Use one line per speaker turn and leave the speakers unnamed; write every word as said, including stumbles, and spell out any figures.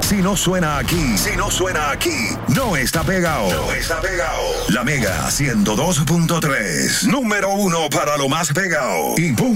Si no suena aquí, si no suena aquí, no está pegado. No está pegado. La Mega ciento dos punto tres. Número uno para lo más pegado. Y punto.